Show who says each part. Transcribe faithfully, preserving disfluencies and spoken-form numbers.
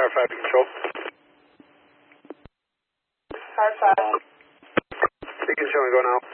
Speaker 1: Power five to control.
Speaker 2: Power five.
Speaker 1: You can show me go now.